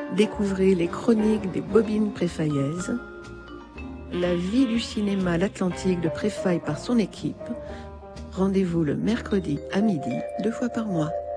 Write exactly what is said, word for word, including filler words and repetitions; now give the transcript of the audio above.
Découvrez les chroniques des bobines préfaillaises, la vie du cinéma à l'Atlantique de Préfaille par son équipe. Rendez-vous le mercredi à midi, deux fois par mois.